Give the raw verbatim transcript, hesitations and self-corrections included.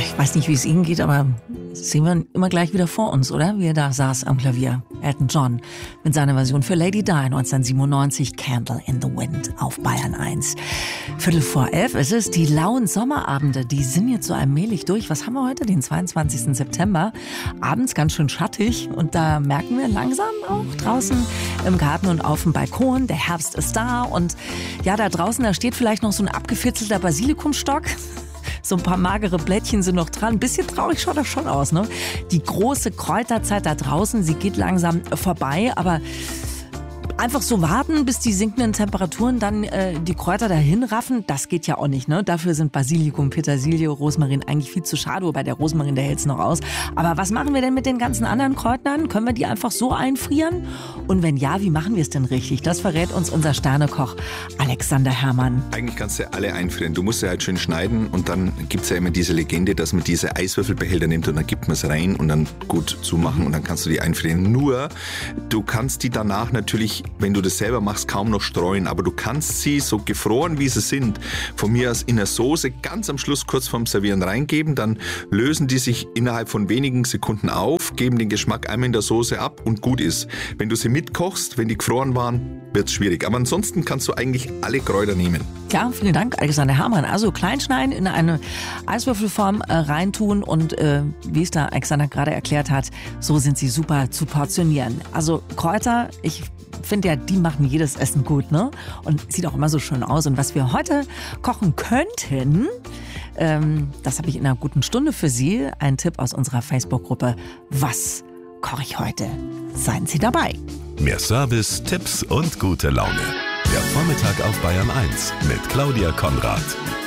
ich weiß nicht, wie es Ihnen geht, aber das sehen wir immer gleich wieder vor uns, oder? Wie er da saß am Klavier. Elton John mit seiner Version für Lady Di neunzehnhundertsiebenundneunzig, Candle in the Wind auf Bayern eins. Viertel vor elf ist es. Die lauen Sommerabende, die sind jetzt so allmählich durch. Was haben wir heute? Den zweiundzwanzigsten September. Abends ganz schön schattig und da merken wir langsam auch draußen im Garten und auf dem Balkon, der Herbst ist da und ja, da draußen, da steht vielleicht noch so ein abgefitzelter Basilikumstock. So ein paar magere Blättchen sind noch dran. Ein bisschen traurig schaut das schon aus, ne? Die große Kräuterzeit da draußen, sie geht langsam vorbei, aber einfach so warten, bis die sinkenden Temperaturen dann äh, die Kräuter dahin raffen, das geht ja auch nicht, ne? Dafür sind Basilikum, Petersilie, Rosmarin eigentlich viel zu schade, wobei der Rosmarin, der hält es noch aus. Aber was machen wir denn mit den ganzen anderen Kräutern? Können wir die einfach so einfrieren? Und wenn ja, wie machen wir es denn richtig? Das verrät uns unser Sternekoch Alexander Herrmann. Eigentlich kannst du ja alle einfrieren. Du musst sie halt schön schneiden und dann gibt es ja immer diese Legende, dass man diese Eiswürfelbehälter nimmt und dann gibt man es rein und dann gut zumachen und dann kannst du die einfrieren. Nur, du kannst die danach natürlich, wenn du das selber machst, kaum noch streuen, aber du kannst sie, so gefroren wie sie sind, von mir aus in der Soße ganz am Schluss kurz vorm Servieren reingeben, dann lösen die sich innerhalb von wenigen Sekunden auf, geben den Geschmack einmal in der Soße ab und gut ist. Wenn du sie mitkochst, wenn die gefroren waren, wird es schwierig. Aber ansonsten kannst du eigentlich alle Kräuter nehmen. Ja, vielen Dank, Alexander Herrmann. Also kleinschneiden, in eine Eiswürfelform äh, reintun und äh, wie es da Alexander gerade erklärt hat, so sind sie super zu portionieren. Also Kräuter, ich finde ja, die machen jedes Essen gut, ne? Und sieht auch immer so schön aus. Und was wir heute kochen könnten, ähm, das habe ich in einer guten Stunde für Sie. Ein Tipp aus unserer Facebook-Gruppe. Was koche ich heute? Seien Sie dabei. Mehr Service, Tipps und gute Laune. Der Vormittag auf Bayern eins mit Claudia Konrad.